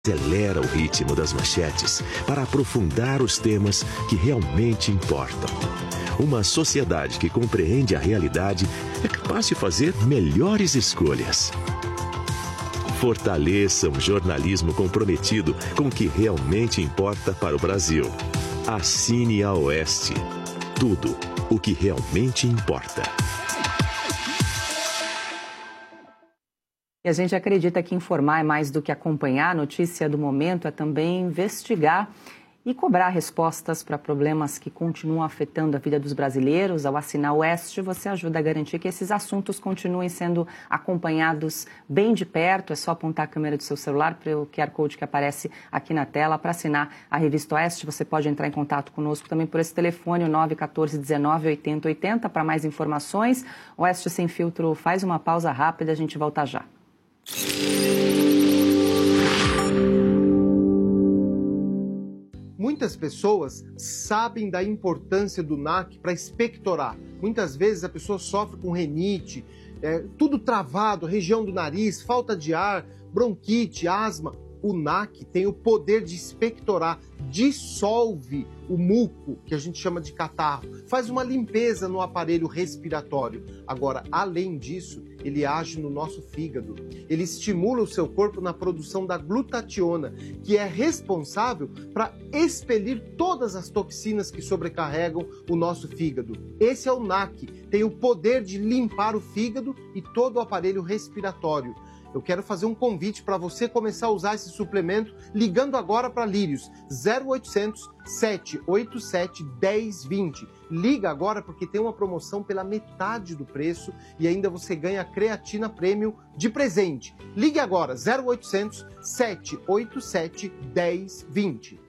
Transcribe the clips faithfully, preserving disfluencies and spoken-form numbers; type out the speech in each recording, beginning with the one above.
Acelera o ritmo das manchetes para aprofundar os temas que realmente importam. Uma sociedade que compreende a realidade é capaz de fazer melhores escolhas. Fortaleça um jornalismo comprometido com o que realmente importa para o Brasil. Assine a Oeste. Tudo o que realmente importa. E a gente acredita que informar é mais do que acompanhar. A notícia do momento é também investigar e cobrar respostas para problemas que continuam afetando a vida dos brasileiros. Ao assinar o Oeste, você ajuda a garantir que esses assuntos continuem sendo acompanhados bem de perto. É só apontar a câmera do seu celular para o Q R Code que aparece aqui na tela. Para assinar a revista Oeste, você pode entrar em contato conosco também por esse telefone, o nove um quatro, dezenove, oitenta, oitenta. Para mais informações, Oeste Sem Filtro faz uma pausa rápida, a gente volta já. Muitas pessoas sabem da importância do N A C para expectorar. Muitas vezes a pessoa sofre com rinite, é, tudo travado, região do nariz, falta de ar, bronquite, asma. O N A C tem o poder de expectorar, dissolve o muco, que a gente chama de catarro, faz uma limpeza no aparelho respiratório. Agora, além disso, ele age no nosso fígado. Ele estimula o seu corpo na produção da glutationa, que é responsável para expelir todas as toxinas que sobrecarregam o nosso fígado. Esse é o N A C, tem o poder de limpar o fígado e todo o aparelho respiratório. Eu quero fazer um convite para você começar a usar esse suplemento ligando agora para Lírios, zero oitocentos, sete oito sete, um zero dois zero. Liga agora porque tem uma promoção pela metade do preço e ainda você ganha creatina Premium de presente. Ligue agora, zero oitocentos, sete oito sete, um zero dois zero.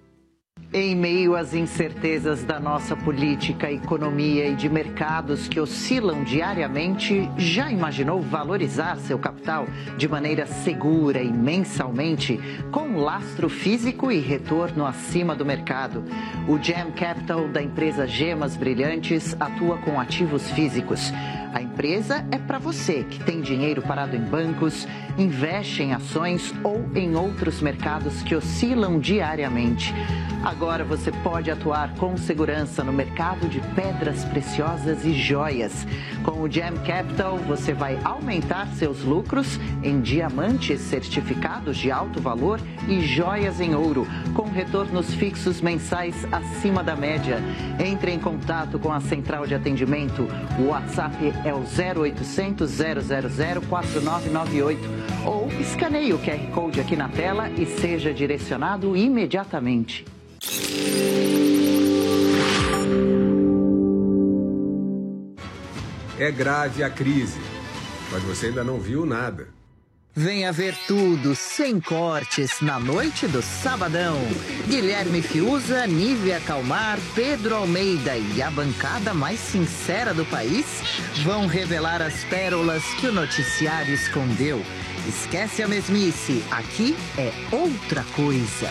Em meio às incertezas da nossa política, economia e de mercados que oscilam diariamente, já imaginou valorizar seu capital de maneira segura e mensalmente, com lastro físico e retorno acima do mercado? O Gem Capital da empresa Gemas Brilhantes atua com ativos físicos. A empresa é para você que tem dinheiro parado em bancos, investe em ações ou em outros mercados que oscilam diariamente. Agora você pode atuar com segurança no mercado de pedras preciosas e joias. Com o Gem Capital, você vai aumentar seus lucros em diamantes certificados de alto valor e joias em ouro, com retornos fixos mensais acima da média. Entre em contato com a central de atendimento. O WhatsApp é o zero oitocentos, zero zero zero, quatro nove nove oito ou escaneie o Q R Code aqui na tela e seja direcionado imediatamente. É grave a crise, mas você ainda não viu nada. Venha ver tudo, sem cortes, na noite do Sabadão. Guilherme Fiuza, Nívia Calmar, Pedro Almeida e a bancada mais sincera do país vão revelar as pérolas que o noticiário escondeu. Esquece a mesmice, aqui é outra coisa.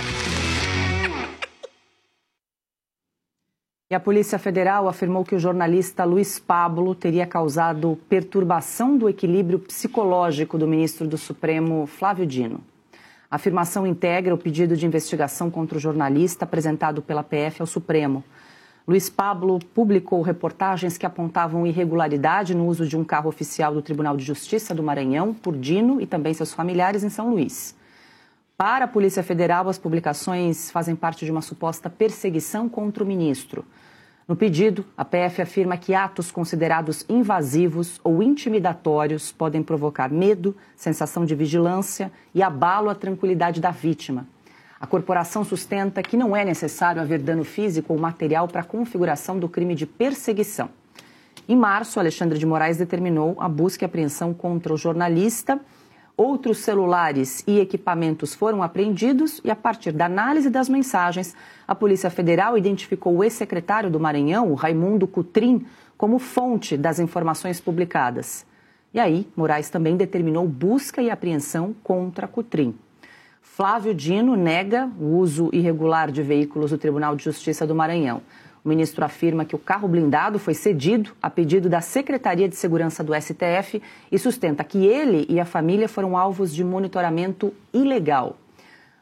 E a Polícia Federal afirmou que o jornalista Luiz Pablo teria causado perturbação do equilíbrio psicológico do ministro do Supremo, Flávio Dino. A afirmação integra o pedido de investigação contra o jornalista apresentado pela P F ao Supremo. Luiz Pablo publicou reportagens que apontavam irregularidade no uso de um carro oficial do Tribunal de Justiça do Maranhão por Dino e também seus familiares em São Luís. Para a Polícia Federal, as publicações fazem parte de uma suposta perseguição contra o ministro. No pedido, a P F afirma que atos considerados invasivos ou intimidatórios podem provocar medo, sensação de vigilância e abalo à tranquilidade da vítima. A corporação sustenta que não é necessário haver dano físico ou material para a configuração do crime de perseguição. Em março, Alexandre de Moraes determinou a busca e apreensão contra o jornalista. Outros celulares e equipamentos foram apreendidos e, a partir da análise das mensagens, a Polícia Federal identificou o ex-secretário do Maranhão, o Raimundo Cotrim, como fonte das informações publicadas. E aí, Moraes também determinou busca e apreensão contra Cotrim. Flávio Dino nega o uso irregular de veículos do Tribunal de Justiça do Maranhão. O ministro afirma que o carro blindado foi cedido a pedido da Secretaria de Segurança do S T F e sustenta que ele e a família foram alvos de monitoramento ilegal.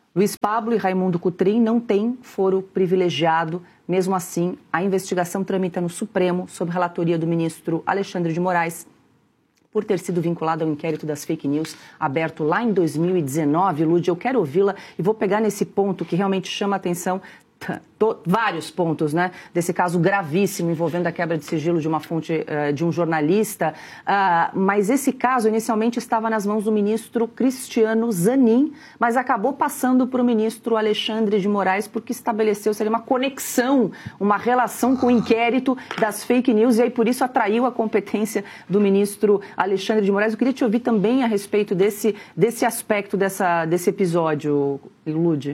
Luiz Pablo e Raimundo Cotrim não têm foro privilegiado. Mesmo assim, a investigação tramita no Supremo, sob relatoria do ministro Alexandre de Moraes, por ter sido vinculado ao inquérito das fake news aberto lá em dois mil e dezenove. Lúdia, eu quero ouvi-la e vou pegar nesse ponto que realmente chama a atenção. Vários pontos, né, desse caso gravíssimo envolvendo a quebra de sigilo de uma fonte uh, de um jornalista, uh, mas esse caso inicialmente estava nas mãos do ministro Cristiano Zanin, mas acabou passando para o ministro Alexandre de Moraes porque estabeleceu-se ali uma conexão, uma relação com o inquérito das fake news e aí por isso atraiu a competência do ministro Alexandre de Moraes. Eu queria te ouvir também a respeito desse, desse aspecto dessa, desse episódio, Lúdia.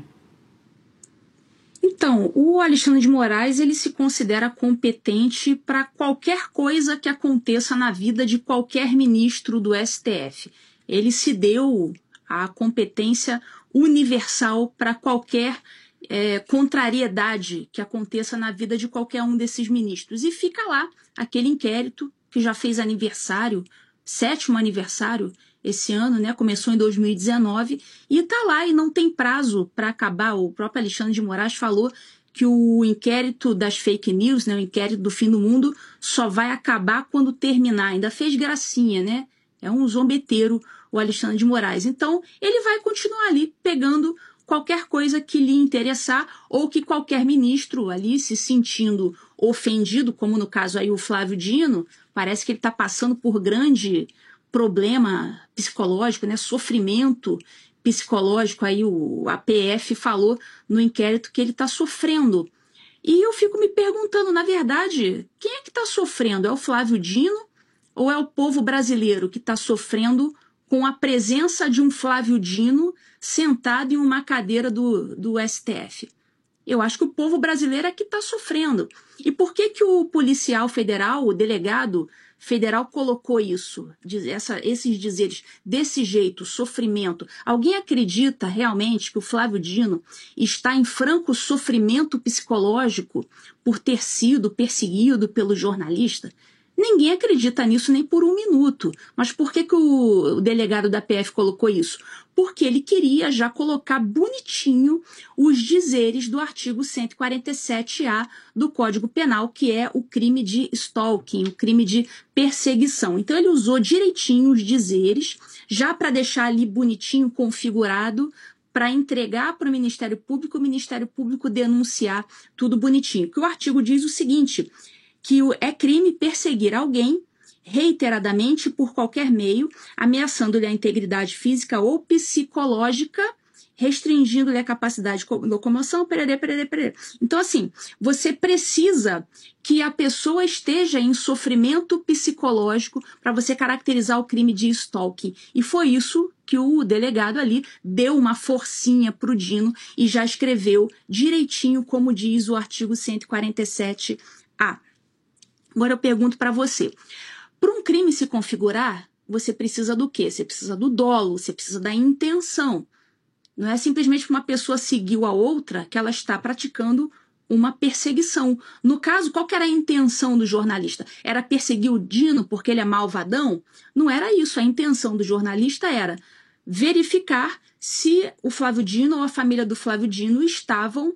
Então, o Alexandre de Moraes ele se considera competente para qualquer coisa que aconteça na vida de qualquer ministro do S T F. Ele se deu a competência universal para qualquer é, contrariedade que aconteça na vida de qualquer um desses ministros. E fica lá aquele inquérito que já fez aniversário, sétimo aniversário, esse ano, né, começou em dois mil e dezenove e está lá e não tem prazo para acabar. O próprio Alexandre de Moraes falou que o inquérito das fake news, né, o inquérito do fim do mundo, só vai acabar quando terminar. Ainda fez gracinha, né? É um zombeteiro o Alexandre de Moraes. Então, ele vai continuar ali pegando qualquer coisa que lhe interessar ou que qualquer ministro ali se sentindo ofendido, como no caso aí o Flávio Dino, parece que ele está passando por grande problema psicológico, né, sofrimento psicológico, aí o, a P F falou no inquérito que ele está sofrendo. E eu fico me perguntando, na verdade, quem é que está sofrendo? É o Flávio Dino ou é o povo brasileiro que está sofrendo com a presença de um Flávio Dino sentado em uma cadeira do, do S T F? Eu acho que o povo brasileiro é que está sofrendo. E por que que o policial federal, o delegado federal colocou isso, essa, esses dizeres desse jeito, sofrimento? Alguém acredita realmente que o Flávio Dino está em franco sofrimento psicológico por ter sido perseguido pelo jornalista? Ninguém acredita nisso nem por um minuto. Mas por que que o, o delegado da P F colocou isso? Porque ele queria já colocar bonitinho os dizeres do artigo cento e quarenta e sete A do Código Penal, que é o crime de stalking, o crime de perseguição. Então ele usou direitinho os dizeres, já para deixar ali bonitinho, configurado, para entregar para o Ministério Público, o Ministério Público denunciar tudo bonitinho. Porque o artigo diz o seguinte, que é crime perseguir alguém reiteradamente por qualquer meio, ameaçando-lhe a integridade física ou psicológica, restringindo-lhe a capacidade de locomoção, pererê, pererê, pererê. Então, assim, você precisa que a pessoa esteja em sofrimento psicológico para você caracterizar o crime de stalking. E foi isso que o delegado ali deu uma forcinha para o Dino e já escreveu direitinho como diz o artigo cento e quarenta e sete A. Agora eu pergunto para você, para um crime se configurar, você precisa do quê? Você precisa do dolo, você precisa da intenção. Não é simplesmente que uma pessoa seguiu a outra que ela está praticando uma perseguição. No caso, qual que era a intenção do jornalista? Era perseguir o Dino porque ele é malvadão? Não era isso. A intenção do jornalista era verificar se o Flávio Dino ou a família do Flávio Dino estavam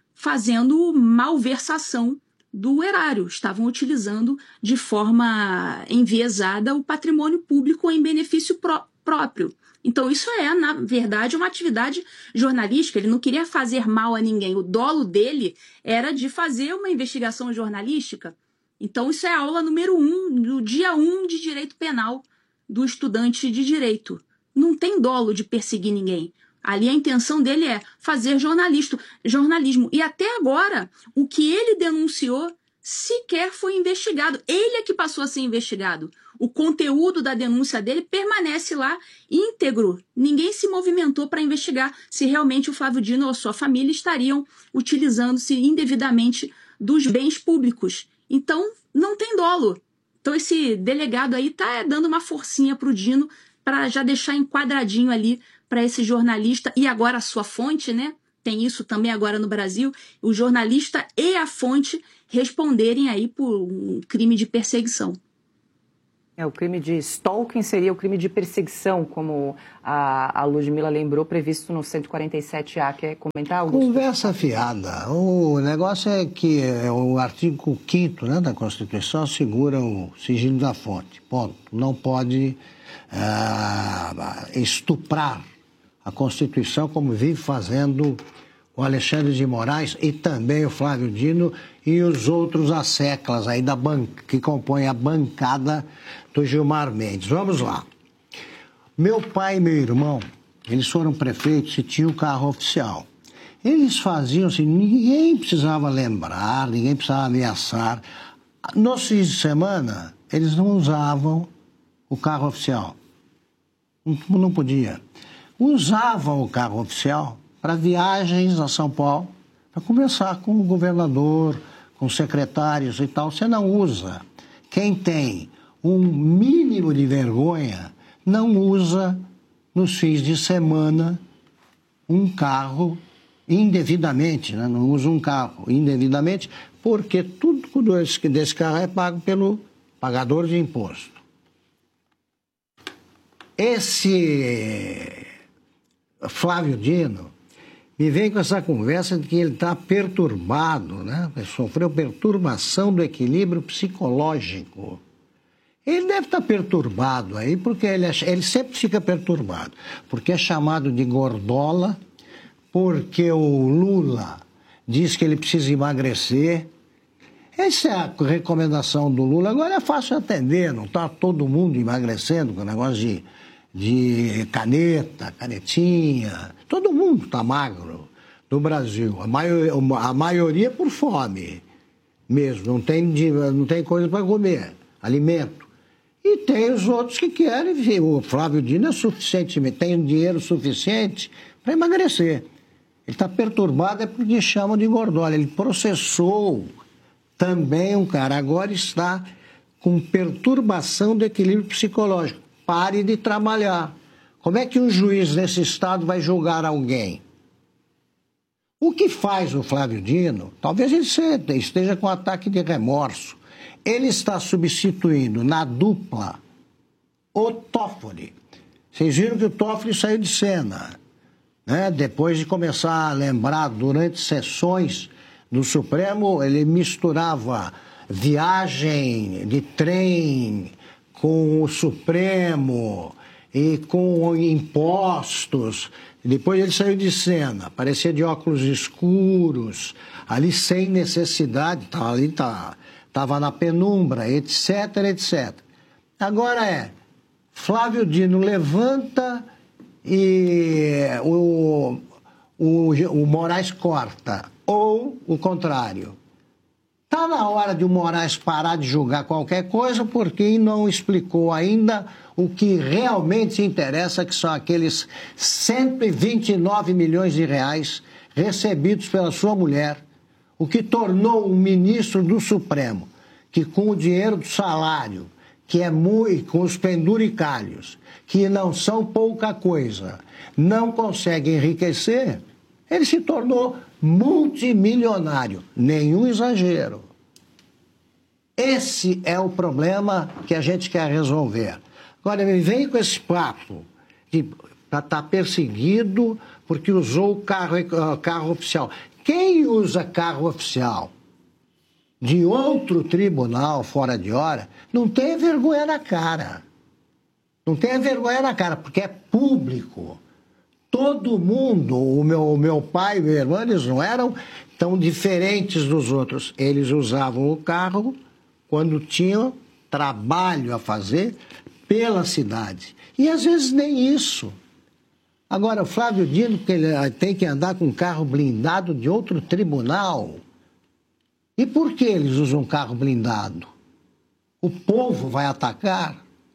fazendo malversação do erário, estavam utilizando de forma enviesada o patrimônio público em benefício pró- próprio. Então isso é, na verdade, uma atividade jornalística, ele não queria fazer mal a ninguém, o dolo dele era de fazer uma investigação jornalística. Então isso é a aula número um, do dia um de direito penal do estudante de direito. Não tem dolo de perseguir ninguém. Ali a intenção dele é fazer jornalista, jornalismo. E até agora, o que ele denunciou sequer foi investigado. Ele é que passou a ser investigado. O conteúdo da denúncia dele permanece lá íntegro. Ninguém se movimentou para investigar se realmente o Flávio Dino ou a sua família estariam utilizando-se indevidamente dos bens públicos. Então, não tem dolo. Então, esse delegado aí está dando uma forcinha para o Dino para já deixar enquadradinho ali para esse jornalista e agora a sua fonte, né? Tem isso também agora no Brasil, o jornalista e a fonte responderem aí por um crime de perseguição. É, o crime de stalking seria o crime de perseguição, como a, a Ludmila lembrou, previsto no cento e quarenta e sete A. Quer comentar, Augusto? Conversa fiada. O negócio é que o artigo quinto, né, da Constituição segura o sigilo da fonte. Ponto. Não pode ah, estuprar a Constituição como vive fazendo o Alexandre de Moraes e também o Flávio Dino e os outros asseclas aí da banca, que compõem a bancada do Gilmar Mendes. Vamos lá. Meu pai e meu irmão, eles foram prefeitos e tinham carro oficial. Eles faziam assim, ninguém precisava lembrar, ninguém precisava ameaçar. Nos fins de semana, eles não usavam o carro oficial. Não, não podia. Usavam o carro oficial para viagens a São Paulo, para conversar com o governador, com os secretários e tal. Você não usa. Quem tem um mínimo de vergonha não usa nos fins de semana um carro indevidamente, né? Não usa um carro indevidamente, porque tudo desse carro é pago pelo pagador de imposto. Esse Flávio Dino me vem com essa conversa de que ele está perturbado, né? Ele sofreu perturbação do equilíbrio psicológico. Ele deve estar perturbado aí, porque ele, é, ele sempre fica perturbado, porque é chamado de gordola, porque o Lula diz que ele precisa emagrecer. Essa é a recomendação do Lula. Agora é fácil atender, não está todo mundo emagrecendo com o negócio de... de caneta, canetinha, todo mundo está magro no Brasil, a, maior, a maioria por fome mesmo, não tem, não tem coisa para comer, alimento. E tem os outros que querem, o Flávio Dino é suficientemente, tem dinheiro suficiente para emagrecer. Ele está perturbado é porque chamam de gordola, ele processou também um cara, agora está com perturbação do equilíbrio psicológico. Pare de trabalhar. Como é que um juiz nesse estado vai julgar alguém? O que faz o Flávio Dino, talvez ele esteja com ataque de remorso, ele está substituindo na dupla o Toffoli. Vocês viram que o Toffoli saiu de cena, né? Depois de começar a lembrar, durante sessões do Supremo, ele misturava viagem de trem com o Supremo e com impostos. Depois ele saiu de cena, aparecia de óculos escuros, ali sem necessidade, tava ali estava tá, na penumbra, etc, etcétera. Agora é, Flávio Dino levanta e o, o, o Moraes corta, ou o contrário. Está na hora de o Moraes parar de julgar qualquer coisa, porque não explicou ainda o que realmente interessa, que são aqueles cento e vinte e nove milhões de reais recebidos pela sua mulher, o que tornou um ministro do Supremo, que com o dinheiro do salário, que é muito, com os penduricalhos, que não são pouca coisa, não consegue enriquecer, ele se tornou multimilionário, nenhum exagero. Esse é o problema que a gente quer resolver. Agora, me vem com esse papo de estar perseguido porque usou o carro, carro oficial. Quem usa carro oficial de outro tribunal fora de hora não tem vergonha na cara. Não tem vergonha na cara, porque é público. Todo mundo, o meu, o meu pai e meu irmão, eles não eram tão diferentes dos outros. Eles usavam o carro quando tinham trabalho a fazer pela cidade. E às vezes nem isso. Agora, o Flávio Dino, que ele tem que andar com um carro blindado de outro tribunal. E por que eles usam um carro blindado? O povo vai atacar?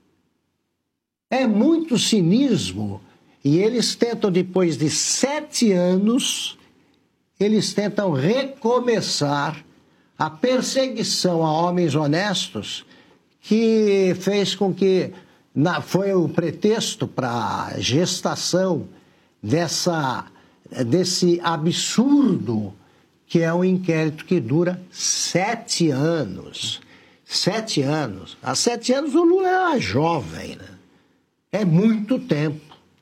É muito cinismo. E eles tentam, depois de sete anos, eles tentam recomeçar a perseguição a homens honestos, que fez com que na, foi o pretexto para a gestação dessa, desse absurdo que é um inquérito que dura sete anos. Sete anos. Há sete anos o Lula era jovem, né? É muito tempo.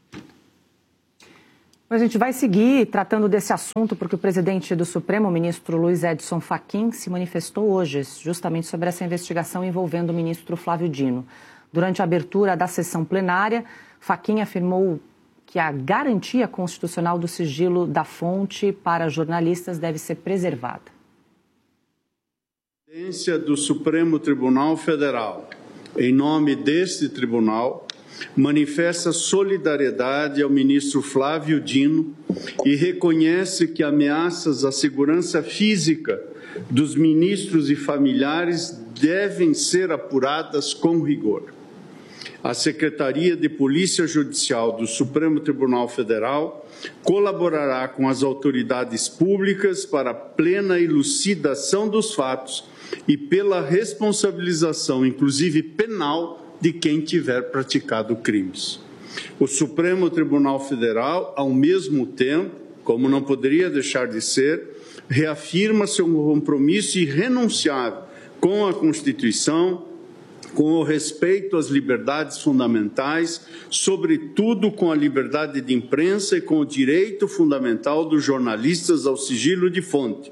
A gente vai seguir tratando desse assunto porque o presidente do Supremo, o ministro Luiz Edson Fachin, se manifestou hoje justamente sobre essa investigação envolvendo o ministro Flávio Dino. Durante a abertura da sessão plenária, Fachin afirmou que a garantia constitucional do sigilo da fonte para jornalistas deve ser preservada. A presidência do Supremo Tribunal Federal, em nome deste tribunal, manifesta solidariedade ao ministro Flávio Dino e reconhece que ameaças à segurança física dos ministros e familiares devem ser apuradas com rigor. A Secretaria de Polícia Judicial do Supremo Tribunal Federal colaborará com as autoridades públicas para a plena elucidação dos fatos e pela responsabilização, inclusive penal, de quem tiver praticado crimes. O Supremo Tribunal Federal, ao mesmo tempo, como não poderia deixar de ser, reafirma seu compromisso irrenunciável com a Constituição, com o respeito às liberdades fundamentais, sobretudo com a liberdade de imprensa e com o direito fundamental dos jornalistas ao sigilo de fonte.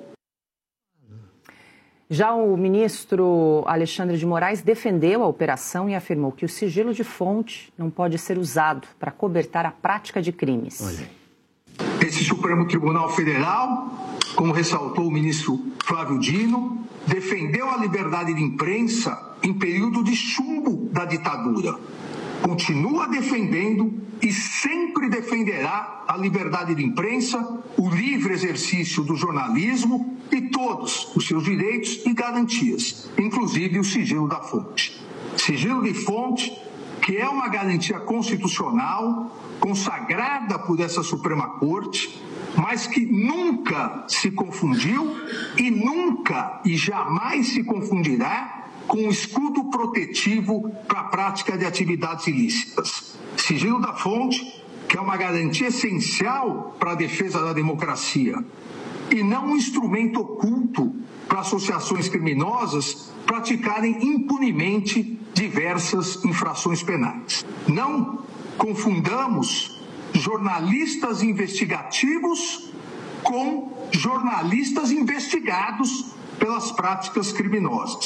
Já o ministro Alexandre de Moraes defendeu a operação e afirmou que o sigilo de fonte não pode ser usado para cobertar a prática de crimes. Olha. Esse Supremo Tribunal Federal, como ressaltou o ministro Flávio Dino, defendeu a liberdade de imprensa em período de chumbo da ditadura. Continua defendendo e sempre defenderá a liberdade de imprensa, o livre exercício do jornalismo e todos os seus direitos e garantias, inclusive o sigilo da fonte. Sigilo de fonte, que é uma garantia constitucional consagrada por essa Suprema Corte, mas que nunca se confundiu e nunca e jamais se confundirá com o escudo protetivo para a prática de atividades ilícitas. Sigilo da fonte, que é uma garantia essencial para a defesa da democracia, e não um instrumento oculto para associações criminosas praticarem impunemente diversas infrações penais. Não confundamos jornalistas investigativos com jornalistas investigados pelas práticas criminosas.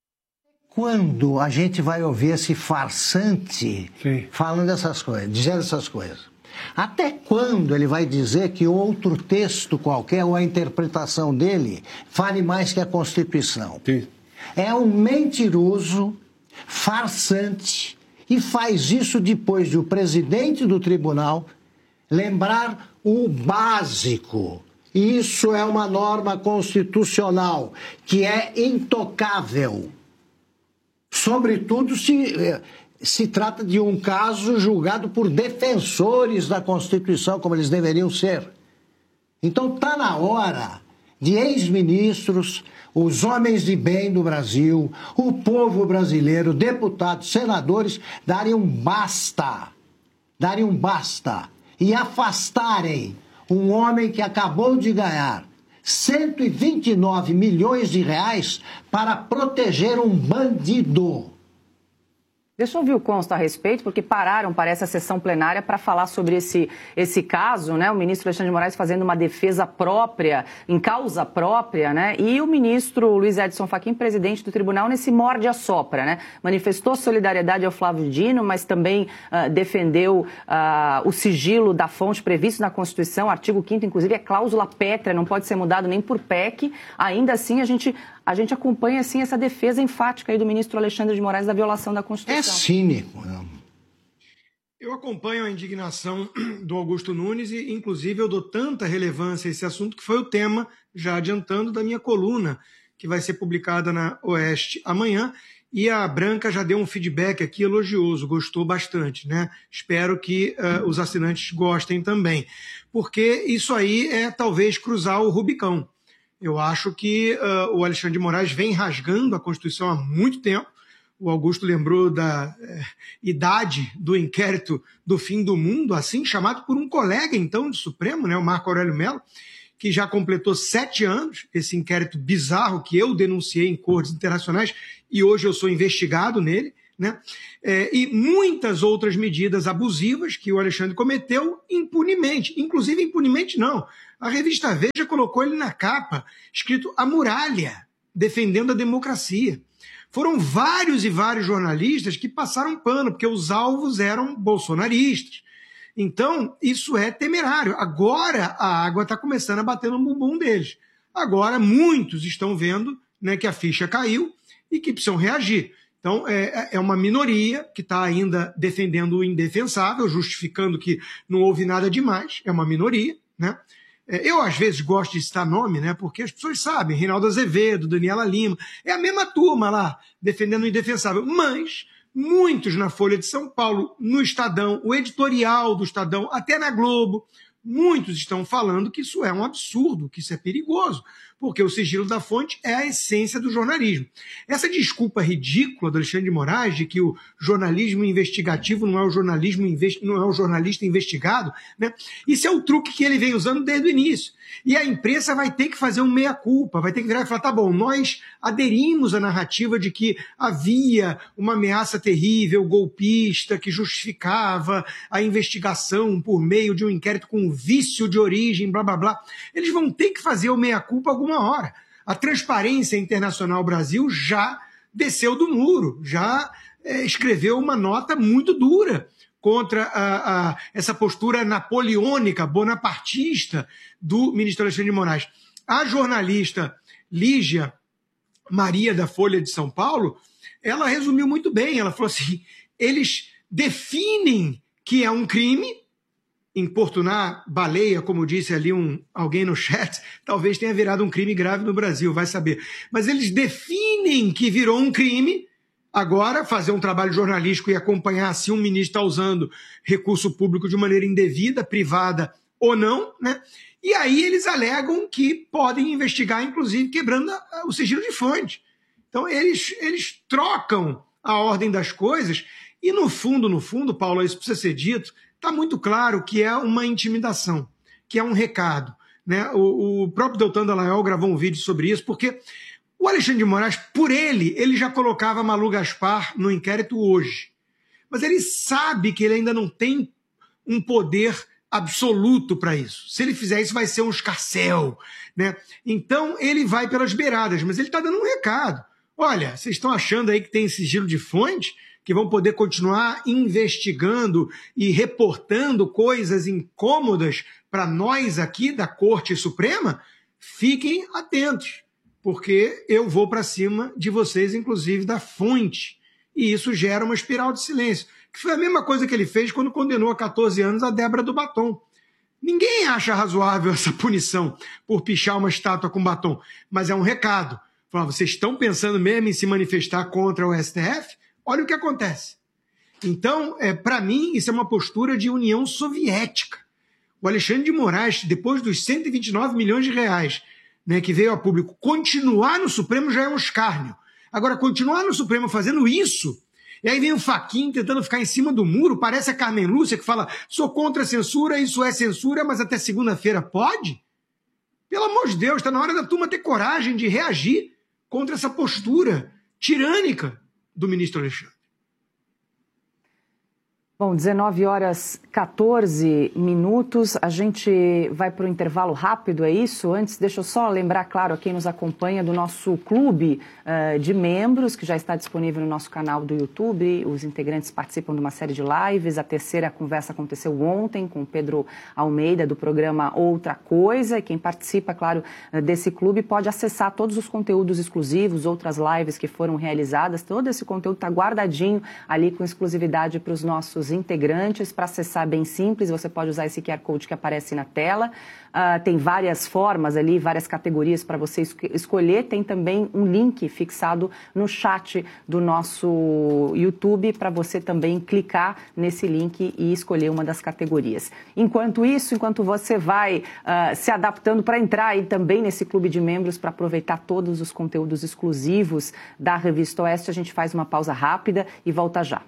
Quando a gente vai ouvir esse farsante Sim. falando essas coisas, dizendo essas coisas? Até quando ele vai dizer que outro texto qualquer ou a interpretação dele vale mais que a Constituição? Sim. É um mentiroso, farsante, e faz isso depois de o presidente do tribunal lembrar o básico. Isso é uma norma constitucional que é intocável. Sobretudo se, se trata de um caso julgado por defensores da Constituição, como eles deveriam ser. Então está na hora de ex-ministros, os homens de bem do Brasil, o povo brasileiro, deputados, senadores, darem um basta, darem um basta e afastarem um homem que acabou de ganhar cento e vinte e nove milhões de reais para proteger um bandido. Deixa eu ouvir o Consta a respeito, porque pararam, parece, a sessão plenária para falar sobre esse, esse caso, né? O ministro Alexandre de Moraes fazendo uma defesa própria, em causa própria, né? E o ministro Luiz Edson Fachin, presidente do tribunal, nesse morde-a-sopra, né? Manifestou solidariedade ao Flávio Dino, mas também uh, defendeu uh, o sigilo da fonte previsto na Constituição, artigo quinto, inclusive, é cláusula pétrea, não pode ser mudado nem por P E C. Ainda assim, a gente... A gente acompanha, assim, essa defesa enfática aí do ministro Alexandre de Moraes da violação da Constituição. É cínico. Eu acompanho a indignação do Augusto Nunes e, inclusive, eu dou tanta relevância a esse assunto que foi o tema, já adiantando, da minha coluna, que vai ser publicada na Oeste amanhã. E a Branca já deu um feedback aqui elogioso, gostou bastante, né? Espero que uh, os assinantes gostem também, porque isso aí é talvez cruzar o Rubicão. Eu acho que uh, o Alexandre de Moraes vem rasgando a Constituição há muito tempo. O Augusto lembrou da eh, idade do inquérito do fim do mundo, assim chamado por um colega, então, do Supremo, né, o Marco Aurélio Mello, que já completou sete anos, esse inquérito bizarro que eu denunciei em cortes internacionais e hoje eu sou investigado nele, né? É, e muitas outras medidas abusivas que o Alexandre cometeu impunemente, inclusive impunemente não. A revista Veja colocou ele na capa, escrito A Muralha, defendendo a democracia. Foram vários e vários jornalistas que passaram pano, porque os alvos eram bolsonaristas. Então, isso é temerário. Agora a água está começando a bater no bumbum deles. Agora muitos estão vendo, né, que a ficha caiu e que precisam reagir. Então, é, é uma minoria que está ainda defendendo o indefensável, justificando que não houve nada demais. É uma minoria, né? Eu, às vezes, gosto de citar nome, né? Porque as pessoas sabem, Reinaldo Azevedo, Daniela Lima, é a mesma turma lá, defendendo o indefensável. Mas muitos na Folha de São Paulo, no Estadão, o editorial do Estadão, até na Globo, muitos estão falando que isso é um absurdo, que isso é perigoso, porque o sigilo da fonte é a essência do jornalismo. Essa desculpa ridícula do Alexandre de Moraes de que o jornalismo investigativo não é o, jornalismo investi- não é o jornalista investigado, né? Isso é o truque que ele vem usando desde o início. E a imprensa vai ter que fazer um meia-culpa, vai ter que virar e falar, tá bom, nós aderimos à narrativa de que havia uma ameaça terrível, golpista, que justificava a investigação por meio de um inquérito com vício de origem, blá, blá, blá. Eles vão ter que fazer o meia-culpa alguma hora. A Transparência Internacional Brasil já desceu do muro, já é, escreveu uma nota muito dura contra a, a, essa postura napoleônica, bonapartista do ministro Alexandre de Moraes. A jornalista Lígia Maria, da Folha de São Paulo, ela resumiu muito bem, ela falou assim, eles definem que é um crime, importunar baleia, como disse ali um, alguém no chat, talvez tenha virado um crime grave no Brasil, vai saber. Mas eles definem que virou um crime. Agora, fazer um trabalho jornalístico e acompanhar se um ministro está usando recurso público de maneira indevida, privada ou não, né? E aí eles alegam que podem investigar, inclusive, quebrando a, o sigilo de fonte. Então, eles, eles trocam a ordem das coisas e, no fundo, no fundo, Paulo, isso precisa ser dito, está muito claro que é uma intimidação, que é um recado, né? O, o próprio Deltan Dallagnol gravou um vídeo sobre isso, porque o Alexandre de Moraes, por ele, ele já colocava Malu Gaspar no inquérito hoje. Mas ele sabe que ele ainda não tem um poder absoluto para isso. Se ele fizer isso, vai ser um escarcéu, né? Então, ele vai pelas beiradas, mas ele está dando um recado. Olha, vocês estão achando aí que tem sigilo de fonte, que vão poder continuar investigando e reportando coisas incômodas para nós aqui da Corte Suprema? Fiquem atentos, porque eu vou para cima de vocês, inclusive da fonte. E isso gera uma espiral de silêncio, que foi a mesma coisa que ele fez quando condenou a catorze anos a Débora do Batom. Ninguém acha razoável essa punição por pichar uma estátua com batom, mas é um recado. Fala, vocês estão pensando mesmo em se manifestar contra o S T F? Olha o que acontece. Então, é, para mim, isso é uma postura de União Soviética. O Alexandre de Moraes, depois dos cento e vinte e nove milhões de reais, né, que veio a público, continuar no Supremo já é um escárnio. Agora, continuar no Supremo fazendo isso, e aí vem o Fachin tentando ficar em cima do muro, parece a Carmen Lúcia que fala, sou contra a censura, isso é censura, mas até segunda-feira pode? Pelo amor de Deus, está na hora da turma ter coragem de reagir contra essa postura tirânica do ministro Alexandre. Bom, dezenove horas e quatorze minutos, a gente vai para o intervalo rápido, é isso? Antes, deixa eu só lembrar, claro, a quem nos acompanha do nosso clube uh, de membros, que já está disponível no nosso canal do YouTube. Os integrantes participam de uma série de lives. A terceira conversa aconteceu ontem com o Pedro Almeida, do programa Outra Coisa. E quem participa, claro, desse clube pode acessar todos os conteúdos exclusivos, outras lives que foram realizadas. Todo esse conteúdo está guardadinho ali com exclusividade para os nossos integrantes. Para acessar, bem simples, você pode usar esse Q R Code que aparece na tela. Uh, tem várias formas ali, várias categorias para você es- escolher. Tem também um link fixado no chat do nosso YouTube para você também clicar nesse link e escolher uma das categorias. Enquanto isso, enquanto você vai uh, se adaptando para entrar aí também nesse clube de membros para aproveitar todos os conteúdos exclusivos da Revista Oeste, a gente faz uma pausa rápida e volta já.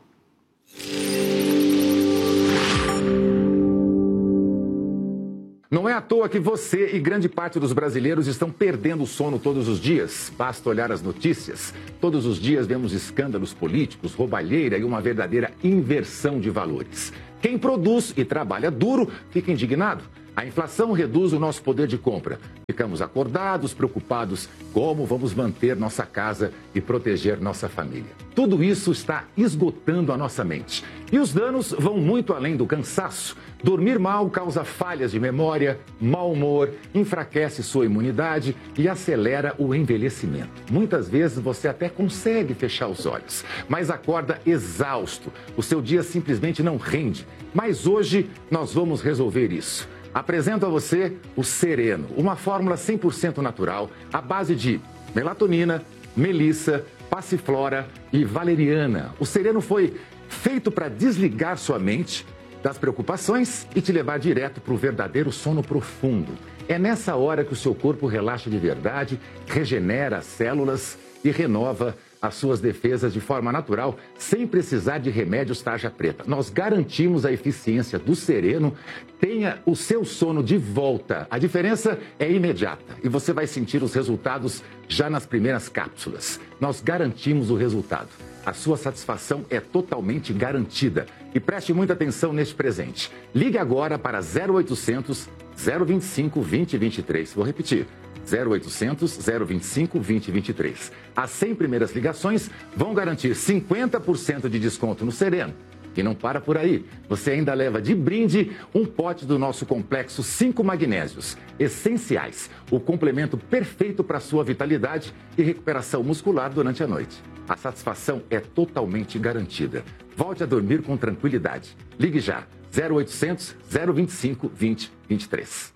Não é à toa que você e grande parte dos brasileiros estão perdendo o sono todos os dias. Basta olhar as notícias. Todos os dias vemos escândalos políticos, roubalheira e uma verdadeira inversão de valores. Quem produz e trabalha duro fica indignado. A inflação reduz o nosso poder de compra. Ficamos acordados, preocupados como vamos manter nossa casa e proteger nossa família. Tudo isso está esgotando a nossa mente. E os danos vão muito além do cansaço. Dormir mal causa falhas de memória, mau humor, enfraquece sua imunidade e acelera o envelhecimento. Muitas vezes você até consegue fechar os olhos, mas acorda exausto. O seu dia simplesmente não rende. Mas hoje nós vamos resolver isso. Apresento a você o Sereno, uma fórmula cem por cento natural, à base de melatonina, melissa, passiflora e valeriana. O Sereno foi feito para desligar sua mente das preocupações e te levar direto para o verdadeiro sono profundo. É nessa hora que o seu corpo relaxa de verdade, regenera as células e renova as suas defesas de forma natural, sem precisar de remédios tarja preta. Nós garantimos a eficiência do Sereno. Tenha o seu sono de volta. A diferença é imediata e você vai sentir os resultados já nas primeiras cápsulas. Nós garantimos o resultado. A sua satisfação é totalmente garantida. E preste muita atenção neste presente. Ligue agora para zero oitocentos, zero vinte e cinco, vinte, vinte e três. Vou repetir. zero oitocentos, zero vinte e cinco, vinte, vinte e três. As cem primeiras ligações vão garantir cinquenta por cento de desconto no Sereno. E não para por aí. Você ainda leva de brinde um pote do nosso complexo cinco magnésios essenciais. O complemento perfeito para a sua vitalidade e recuperação muscular durante a noite. A satisfação é totalmente garantida. Volte a dormir com tranquilidade. Ligue já. zero oitocentos, zero vinte e cinco, vinte, vinte e três.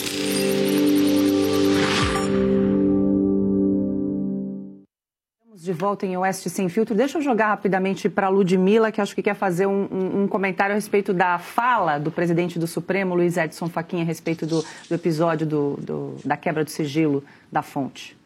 De volta em Oeste Sem Filtro. Deixa eu jogar rapidamente para a Ludmila, que acho que quer fazer um, um, um comentário a respeito da fala do presidente do Supremo, Luiz Edson Fachin, a respeito do, do episódio do, do, da quebra do sigilo da fonte.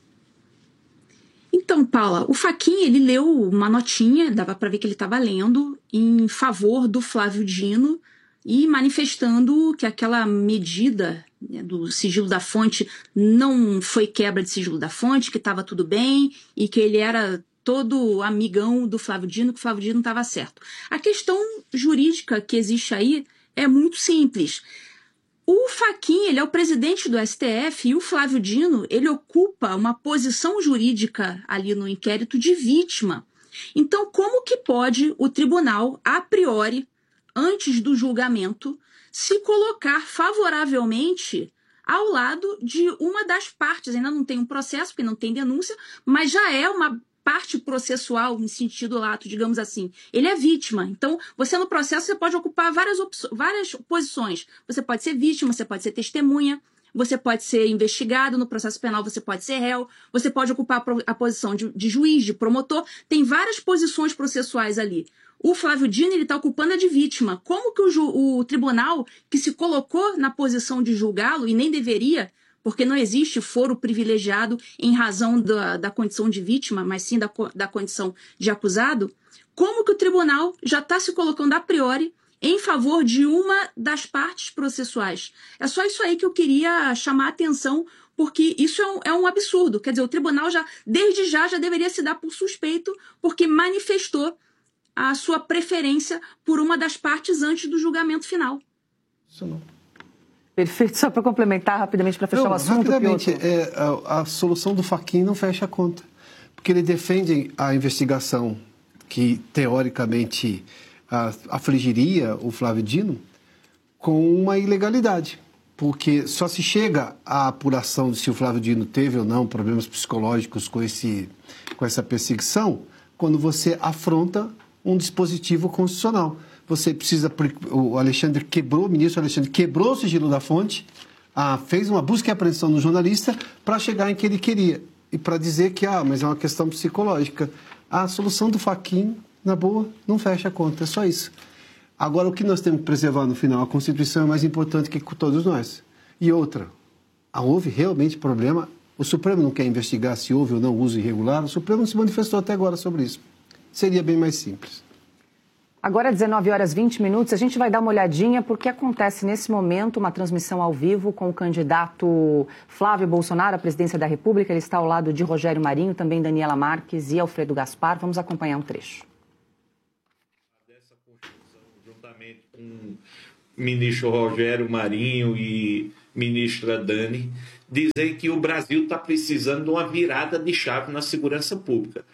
Então, Paula, o Fachin, ele leu uma notinha, dava para ver que ele estava lendo, em favor do Flávio Dino e manifestando que aquela medida, né, do sigilo da fonte não foi quebra de sigilo da fonte, que estava tudo bem e que ele era todo amigão do Flávio Dino, que o Flávio Dino estava certo. A questão jurídica que existe aí é muito simples. O Fachin, ele é o presidente do S T F e o Flávio Dino, ele ocupa uma posição jurídica ali no inquérito de vítima. Então, como que pode o tribunal, a priori, antes do julgamento, se colocar favoravelmente ao lado de uma das partes? Ainda não tem um processo, porque não tem denúncia, mas já é uma parte processual, em sentido lato, digamos assim. Ele é vítima. Então, você no processo você pode ocupar várias, várias posições. Você pode ser vítima, você pode ser testemunha, você pode ser investigado, no processo penal você pode ser réu, você pode ocupar a posição de, de juiz, de promotor. Tem várias posições processuais ali. O Flávio Dino está ocupando a de vítima. Como que o, o tribunal, que se colocou na posição de julgá-lo, e nem deveria, porque não existe foro privilegiado em razão da, da condição de vítima, mas sim da, da condição de acusado, como que o tribunal já está se colocando a priori em favor de uma das partes processuais? É só isso aí que eu queria chamar a atenção, porque isso é um, é um absurdo. Quer dizer, o tribunal já, desde já, já deveria se dar por suspeito, porque manifestou a sua preferência por uma das partes antes do julgamento final. Isso não. Perfeito. Só para complementar rapidamente, para fechar não, o assunto, rapidamente, é, a, a solução do Fachin não fecha a conta, porque ele defende a investigação que, teoricamente, a, afligiria o Flávio Dino com uma ilegalidade, porque só se chega à apuração de se o Flávio Dino teve ou não problemas psicológicos com, esse, com essa perseguição quando você afronta um dispositivo constitucional. Você precisa... O Alexandre quebrou, o ministro Alexandre quebrou o sigilo da fonte, ah, fez uma busca e apreensão no jornalista para chegar em que ele queria. E para dizer que, ah, mas é uma questão psicológica. A solução do Fachin, na boa, não fecha a conta, é só isso. Agora, o que nós temos que preservar no final? A Constituição é mais importante que todos nós. E outra, houve realmente problema. O Supremo não quer investigar se houve ou não uso irregular. O Supremo não se manifestou até agora sobre isso. Seria bem mais simples. Agora, dezenove horas e vinte minutos, a gente vai dar uma olhadinha porque acontece nesse momento uma transmissão ao vivo com o candidato Flávio Bolsonaro à presidência da República. Ele está ao lado de Rogério Marinho, também Daniela Marques e Alfredo Gaspar. Vamos acompanhar um trecho. Dessa construção, juntamente com o ministro Rogério Marinho e ministra Dani, dizem que o Brasil está precisando de uma virada de chave na segurança pública.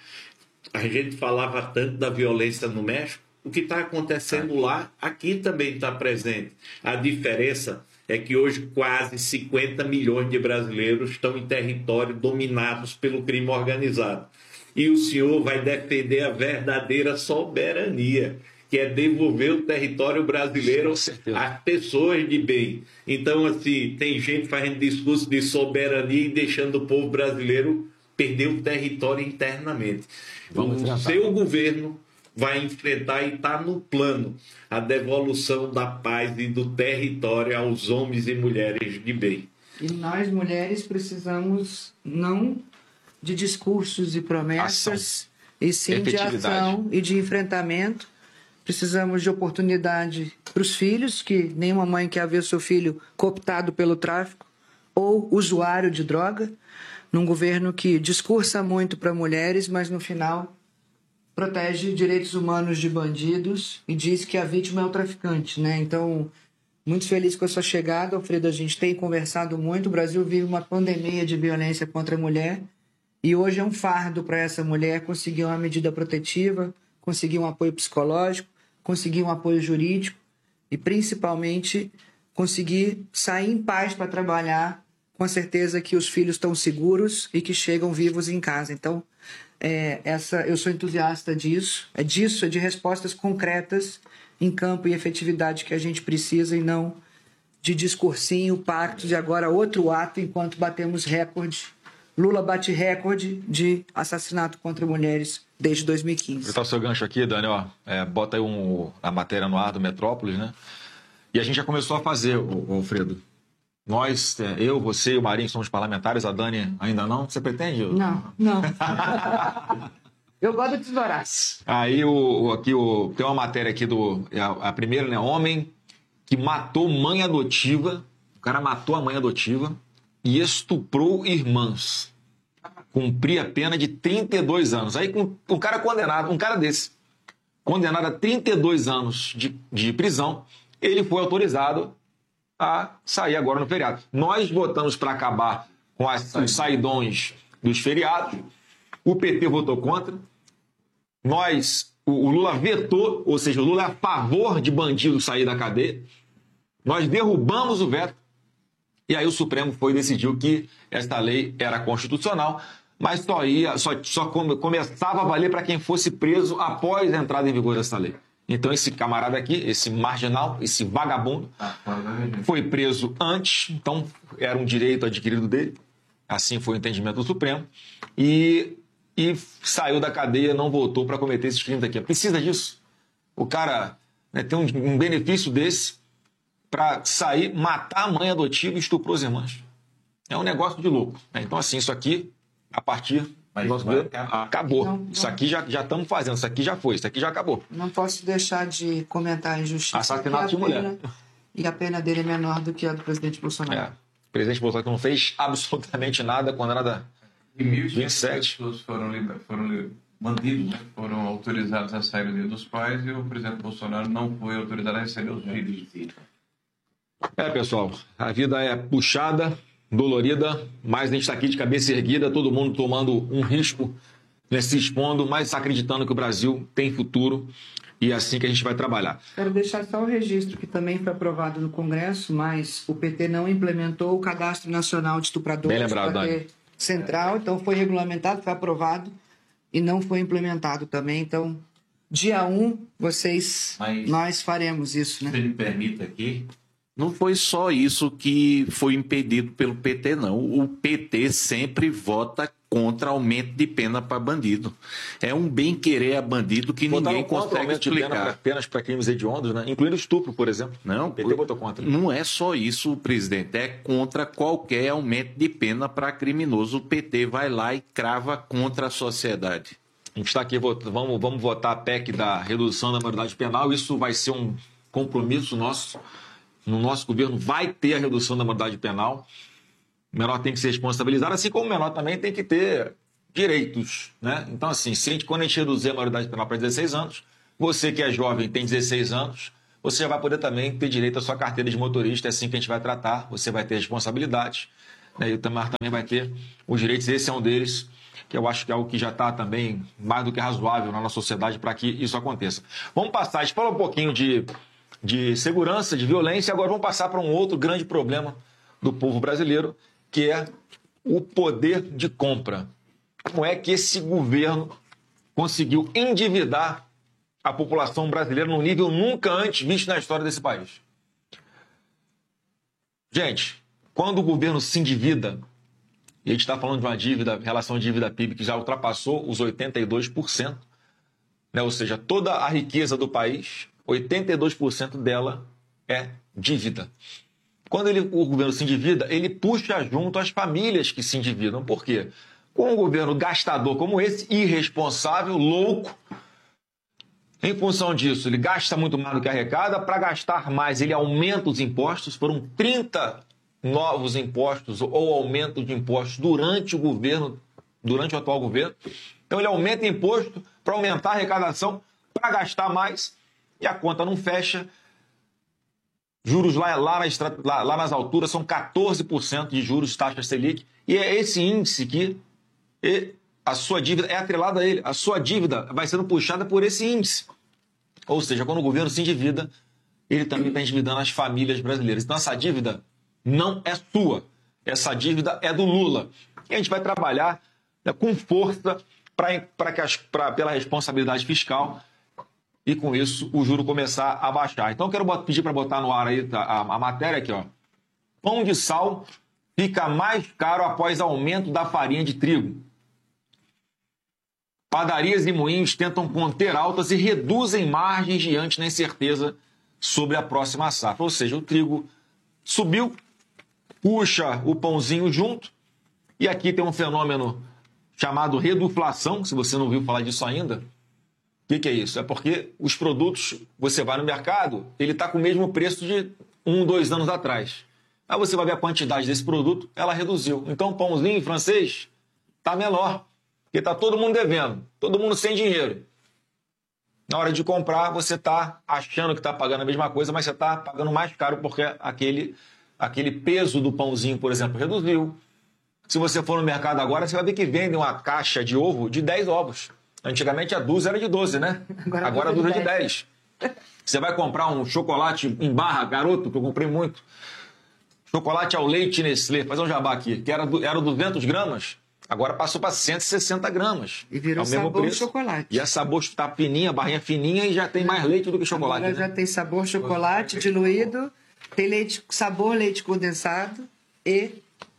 A gente falava tanto da violência no México. O que está acontecendo lá, aqui também está presente. A diferença é que hoje quase cinquenta milhões de brasileiros estão em território dominados pelo crime organizado. E o senhor vai defender a verdadeira soberania, que é devolver o território brasileiro às pessoas de bem. Então, assim, tem gente fazendo discurso de soberania e deixando o povo brasileiro perder o território internamente. Vamos o seu governo vai enfrentar e está no plano a devolução da paz e do território aos homens e mulheres de bem. E nós, mulheres, precisamos não de discursos e promessas, ação. E sim de ação e de enfrentamento. Precisamos de oportunidade para os filhos, que nenhuma mãe quer ver seu filho cooptado pelo tráfico ou usuário de droga, num governo que discursa muito para mulheres, mas no final protege direitos humanos de bandidos e diz que a vítima é o traficante, né? Então, muito feliz com a sua chegada, Alfredo. A gente tem conversado muito. O Brasil vive uma pandemia de violência contra a mulher e hoje é um fardo para essa mulher conseguir uma medida protetiva, conseguir um apoio psicológico, conseguir um apoio jurídico e, principalmente, conseguir sair em paz para trabalhar com a certeza que os filhos estão seguros e que chegam vivos em casa. Então, É, essa, eu sou entusiasta disso, é disso, é de respostas concretas em campo e efetividade que a gente precisa e não de discursinho, pactos e agora outro ato enquanto batemos recorde. Lula bate recorde de assassinato contra mulheres desde dois mil e quinze. Vou botar o seu gancho aqui, Dani, ó, é, bota aí um, a matéria no ar do Metrópolis, né? E a gente já começou a fazer, o, o Alfredo. Nós, eu, você e o Marinho somos parlamentares, a Dani ainda não. Você pretende? Não, não. Eu gosto de tesouras. Aí o, aqui o, tem uma matéria aqui do. A, a primeira, né? Homem que matou mãe adotiva. O cara matou a mãe adotiva e estuprou irmãs. Cumpria a pena de trinta e dois anos. Aí com um cara condenado, um cara desse, condenado a trinta e dois anos de, de prisão, ele foi autorizado a sair agora no feriado. Nós votamos para acabar com as, os saidões dos feriados. O P T votou contra. Nós, o, o Lula vetou, ou seja, o Lula é a favor de bandido sair da cadeia. Nós derrubamos o veto. E aí o Supremo foi e decidiu que esta lei era constitucional, mas só, ia, só, só come, começava a valer para quem fosse preso após a entrada em vigor dessa lei. Então esse camarada aqui, esse marginal, esse vagabundo, foi preso antes, então era um direito adquirido dele, assim foi o entendimento do Supremo, e, e saiu da cadeia, não voltou para cometer esses crimes aqui. Precisa disso? O cara, né, tem um, um benefício desse para sair, matar a mãe adotiva e estuprou as irmãs. É um negócio de louco. Né? Então assim, isso aqui, a partir... Nosso governo, acabou. Não, não. Isso aqui já estamos fazendo, isso aqui já foi, isso aqui já acabou. Não posso deixar de comentar a injustiça. Assassinato de mulher. E a pena dele é menor do que a do presidente Bolsonaro. É. O presidente Bolsonaro não fez absolutamente nada, condenado a vinte e sete pessoas foram, foram bandidos, né? Foram autorizados a sair do dia dos pais e o presidente Bolsonaro não foi autorizado a receber os filhos. É, pessoal, a vida é puxada, dolorida, mas a gente está aqui de cabeça erguida, todo mundo tomando um risco, né, se expondo, mas acreditando que o Brasil tem futuro e é assim que a gente vai trabalhar. Quero deixar só o registro que também foi aprovado no Congresso, mas o P T não implementou o Cadastro Nacional de Estupradores. Bem lembrado, Dani. Central, então foi regulamentado, foi aprovado e não foi implementado também. Então, dia um, vocês, mas, nós faremos isso, né? Se me permita aqui. Não foi só isso que foi impedido pelo P T, não. O P T sempre vota contra aumento de pena para bandido. É um bem-querer a bandido que Votaram ninguém consegue explicar. Pena apenas para crimes hediondos, né? Incluindo estupro, por exemplo. Não, o P T votou contra. Não é só isso, presidente. É contra qualquer aumento de pena para criminoso. O P T vai lá e crava contra a sociedade. A gente está aqui, vamos, vamos votar a P E C da redução da maioridade penal. Isso vai ser um compromisso nosso. No nosso governo vai ter a redução da maioridade penal. O menor tem que ser responsabilizado, assim como o menor também tem que ter direitos, né? Então, assim, se a gente, quando a gente reduzir a maioridade penal para dezesseis anos, você que é jovem tem dezesseis anos, você já vai poder também ter direito à sua carteira de motorista, é assim que a gente vai tratar, você vai ter responsabilidade, né? E o Tamar também vai ter os direitos, esse é um deles, que eu acho que é algo que já está também mais do que razoável na nossa sociedade para que isso aconteça. Vamos passar, a gente falou um pouquinho de, de segurança, de violência, agora vamos passar para um outro grande problema do povo brasileiro, que é o poder de compra. Como é que esse governo conseguiu endividar a população brasileira num nível nunca antes visto na história desse país? Gente, quando o governo se endivida, e a gente está falando de uma dívida, relação dívida-P I B que já ultrapassou os oitenta e dois por cento, né? Ou seja, toda a riqueza do país, oitenta e dois por cento dela é dívida. Quando ele, o governo se endivida, ele puxa junto as famílias que se endividam. Por quê? Com um governo gastador como esse, irresponsável, louco, em função disso, ele gasta muito mais do que arrecada. Para gastar mais, ele aumenta os impostos. Foram trinta novos impostos ou aumento de impostos durante o governo, durante o atual governo. Então, ele aumenta imposto para aumentar a arrecadação, para gastar mais, e a conta não fecha. Juros lá, lá, na, lá, lá nas alturas são quatorze por cento de juros, taxa Selic, e é esse índice que e a sua dívida é atrelada a ele. A sua dívida vai sendo puxada por esse índice. Ou seja, quando o governo se endivida, ele também está endividando as famílias brasileiras. Então, essa dívida não é sua. Essa dívida é do Lula. E a gente vai trabalhar, né, com força para que as, pra, pela responsabilidade fiscal e, com isso, o juro começar a baixar. Então, eu quero pedir para botar no ar aí a, a, a matéria aqui, ó. Pão de sal fica mais caro após aumento da farinha de trigo. Padarias e moinhos tentam conter altas e reduzem margens diante da incerteza sobre a próxima safra. Ou seja, o trigo subiu, puxa o pãozinho junto, e aqui tem um fenômeno chamado reduflação, se você não ouviu falar disso ainda. O que, que é isso? É porque os produtos, você vai no mercado, ele está com o mesmo preço de um, dois anos atrás. Aí você vai ver a quantidade desse produto, ela reduziu. Então o pãozinho francês está menor. Porque está todo mundo devendo, todo mundo sem dinheiro. Na hora de comprar, você está achando que está pagando a mesma coisa, mas você está pagando mais caro porque aquele, aquele peso do pãozinho, por exemplo, reduziu. Se você for no mercado agora, você vai ver que vendem uma caixa de ovo de dez ovos. Antigamente a dúzia era de doze, né? Agora, agora a dúzia é de dez. Você vai comprar um chocolate em barra, garoto, que eu comprei muito. Chocolate ao leite Nestlé, fazer um jabá aqui, que era, era duzentas gramas. Agora passou para cento e sessenta gramas. E virou sabor preço. chocolate. E é sabor, tá fininha, barrinha fininha e já tem mais leite do que chocolate. Agora, né? Já tem sabor chocolate diluído, tem leite, sabor leite condensado e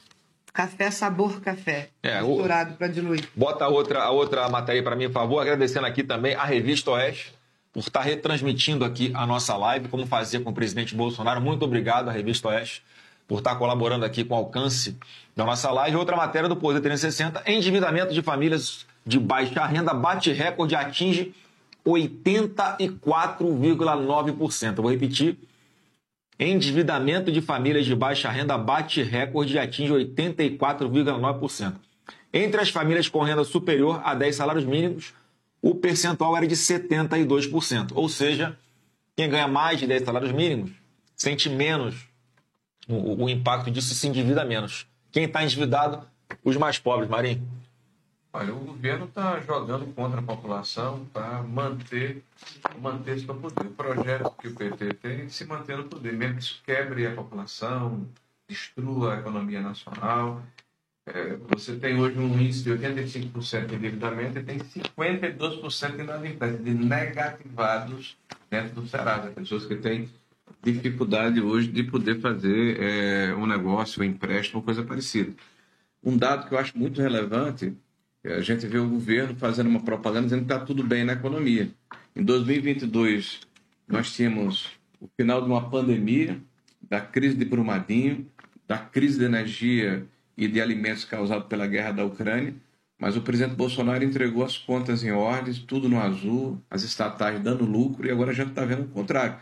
café sabor café. É, misturado para diluir. Bota a outra, a outra matéria para mim, por favor. Agradecendo aqui também a Revista Oeste por estar retransmitindo aqui a nossa live, como fazia com o presidente Bolsonaro. Muito obrigado à Revista Oeste por estar colaborando aqui com o alcance da nossa live. Outra matéria do Poder trezentos e sessenta, endividamento de famílias de baixa renda bate recorde e atinge oitenta e quatro vírgula nove por cento. Eu vou repetir. Endividamento de famílias de baixa renda bate recorde e atinge oitenta e quatro vírgula nove por cento. Entre as famílias com renda superior a dez salários mínimos, o percentual era de setenta e dois por cento. Ou seja, quem ganha mais de dez salários mínimos sente menos o, o impacto disso e se endivida menos. Quem está endividado? Os mais pobres, Marinho. Olha, o governo está jogando contra a população para manter, manter seu poder. O projeto que o P T tem é se manter no poder, mesmo que isso quebre a população, destrua a economia nacional. É, você tem hoje um índice de oitenta e cinco por cento de endividamento e tem cinquenta e dois por cento de inadimplência, de negativados dentro do Serasa. Pessoas que têm dificuldade hoje de poder fazer é, um negócio, um empréstimo, coisa parecida. Um dado que eu acho muito relevante, a gente vê o governo fazendo uma propaganda dizendo que está tudo bem na economia. Em dois mil e vinte e dois, nós tínhamos o final de uma pandemia, da crise de Brumadinho, da crise de energia e de alimentos causada pela guerra da Ucrânia. Mas o presidente Bolsonaro entregou as contas em ordem, tudo no azul, as estatais dando lucro, e agora a gente está vendo o contrário.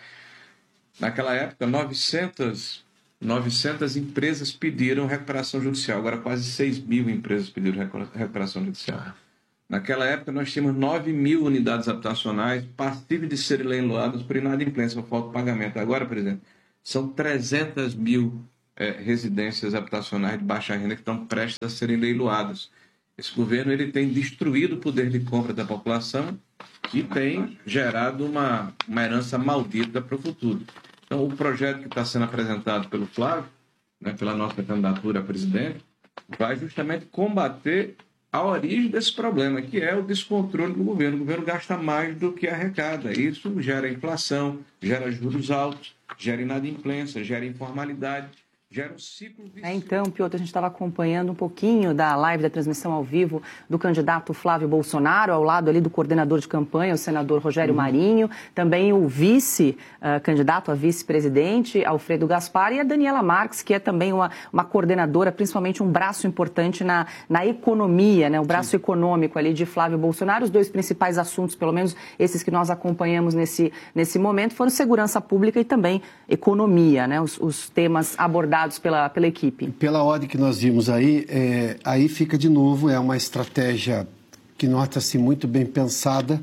Naquela época, novecentas, novecentas empresas pediram recuperação judicial, agora quase seis mil empresas pediram recuperação judicial. Naquela época, nós tínhamos nove mil unidades habitacionais passíveis de serem leiloadas por inadimplência, por falta de pagamento. Agora, presidente, são trezentas mil é, residências habitacionais de baixa renda que estão prestes a serem leiloadas. Esse governo ele tem destruído o poder de compra da população e tem gerado uma, uma herança maldita para o futuro. Então, o projeto que está sendo apresentado pelo Flávio, né, pela nossa candidatura a presidente, vai justamente combater a origem desse problema, que é o descontrole do governo. O governo gasta mais do que arrecada. Isso gera inflação, gera juros altos, gera inadimplência, gera informalidade. Gera um ciclo vicioso. É, então, Piotr, a gente estava acompanhando um pouquinho da live, da transmissão ao vivo do candidato Flávio Bolsonaro, ao lado ali do coordenador de campanha, o senador Rogério uhum. Marinho, também o vice-candidato uh, a vice-presidente, Alfredo Gaspar, e a Daniela Marques, que é também uma, uma coordenadora, principalmente um braço importante na, na economia, né, o braço Sim. econômico ali de Flávio Bolsonaro. Os dois principais assuntos, pelo menos esses que nós acompanhamos nesse, nesse momento, foram segurança pública e também economia, né, os, os temas abordados Pela, pela equipe. Pela ordem que nós vimos aí, é, aí fica de novo, é uma estratégia que nota-se muito bem pensada,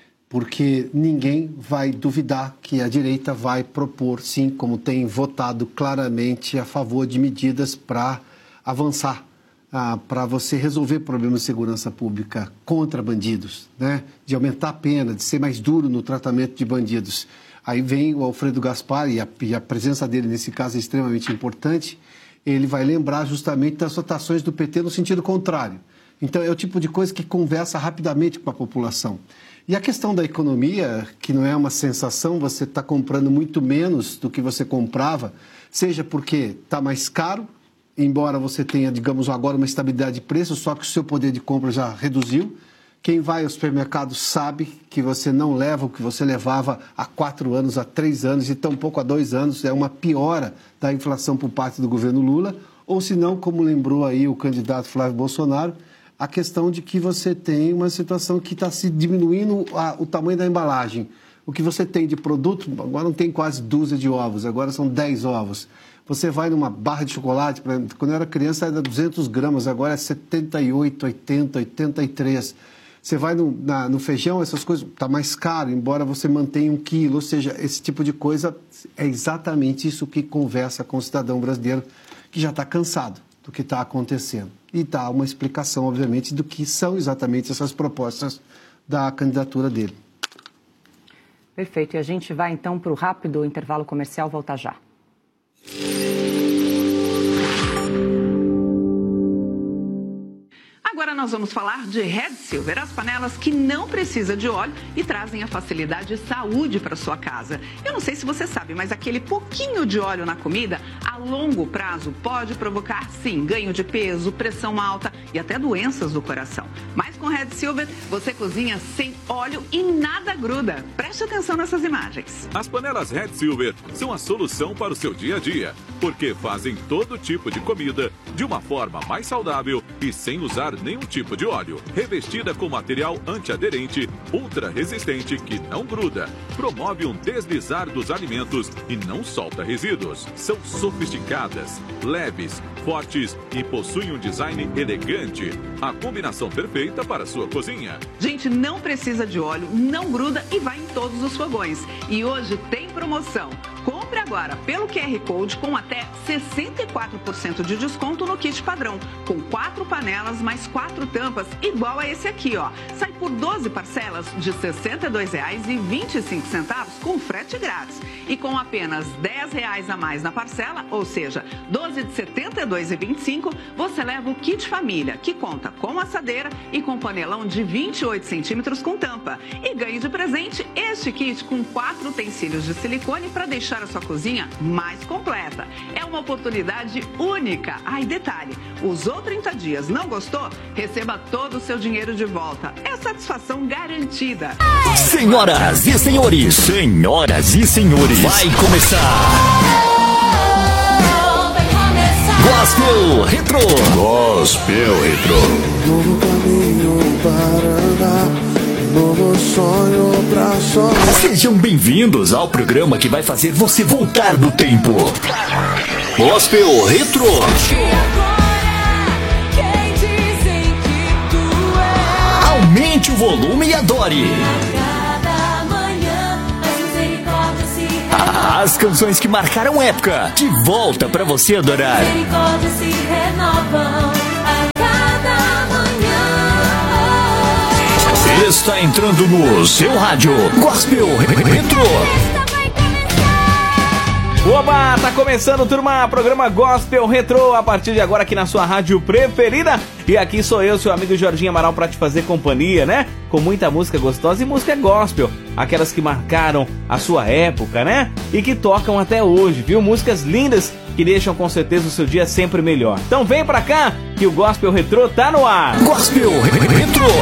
porque ninguém vai duvidar que a direita vai propor, sim, como tem votado claramente a favor de medidas para avançar, ah, para você resolver problemas de segurança pública contra bandidos, né? De aumentar a pena, de ser mais duro no tratamento de bandidos. Aí vem o Alfredo Gaspar, e a, e a presença dele nesse caso é extremamente importante, ele vai lembrar justamente das votações do P T no sentido contrário. Então é o tipo de coisa que conversa rapidamente com a população. E a questão da economia, que não é uma sensação, você está comprando muito menos do que você comprava, seja porque está mais caro, embora você tenha, digamos, agora uma estabilidade de preço, só que o seu poder de compra já reduziu. Quem vai ao supermercado sabe que você não leva o que você levava há quatro anos, há três anos e tampouco há dois anos. É uma piora da inflação por parte do governo Lula. Ou se não, como lembrou aí o candidato Flávio Bolsonaro, a questão de que você tem uma situação que está se diminuindo a, o tamanho da embalagem. O que você tem de produto, agora não tem quase dúzia de ovos, agora são dez ovos. Você vai numa barra de chocolate, quando eu era criança era duzentos gramas, agora é setenta e oito, oitenta, oitenta e três. Você vai no, na, no feijão, essas coisas, está mais caro, embora você mantenha um quilo. Ou seja, esse tipo de coisa é exatamente isso que conversa com o cidadão brasileiro que já está cansado do que está acontecendo. E dá uma explicação, obviamente, do que são exatamente essas propostas da candidatura dele. Perfeito. E a gente vai, então, para o rápido intervalo comercial. Volta já. Agora nós vamos falar de Red Silver, as panelas que não precisam de óleo e trazem a facilidade e saúde para sua casa. Eu não sei se você sabe, mas aquele pouquinho de óleo na comida, a longo prazo, pode provocar, sim, ganho de peso, pressão alta e até doenças do coração. Mas com Red Silver, você cozinha sem óleo e nada gruda. Preste atenção nessas imagens. As panelas Red Silver são a solução para o seu dia a dia, porque fazem todo tipo de comida de uma forma mais saudável e sem usar nenhum tipo de óleo. Revestida com material antiaderente, ultra resistente que não gruda, promove um deslizar dos alimentos e não solta resíduos. São sofisticadas, leves, fortes e possuem um design elegante. A combinação perfeita para a sua cozinha. Gente, não precisa de óleo, não gruda e vai em todos os fogões. E hoje tem promoção. Compre agora pelo Q R Code com até sessenta e quatro por cento de desconto no kit padrão, com quatro panelas mais quatro tampas, igual a esse aqui, ó. Sai por doze parcelas de sessenta e dois reais e vinte e cinco centavos com frete grátis. E com apenas dez reais a mais na parcela, ou seja, doze de setenta e dois reais e vinte e cinco, você leva o kit família, que conta com assadeira e com panelão de vinte e oito centímetros com tampa. E ganhe de presente este kit com quatro utensílios de silicone para deixar a sua cozinha mais completa. É uma oportunidade única. Ah, e detalhe, usou trinta dias, não gostou? Receba todo o seu dinheiro de volta. É satisfação garantida. Senhoras e senhores, senhoras e senhores, vai começar. Gospel Retro. Gospel Retro. varanda, um novo sonho pra sonhar. Sejam bem-vindos ao programa que vai fazer você voltar no tempo. Gospel Retro. Aumente o volume e adore. As canções que marcaram época, de volta pra você adorar. Está entrando no seu rádio Gospel Retro. Oba, tá começando, turma, programa Gospel Retro, a partir de agora aqui na sua rádio preferida. E aqui sou eu, seu amigo Jorginho Amaral, pra te fazer companhia, né? Com muita música gostosa e música gospel, aquelas que marcaram a sua época, né? E que tocam até hoje, viu? Músicas lindas que deixam com certeza o seu dia sempre melhor. Então vem pra cá que o Gospel Retro tá no ar. Gospel Retro.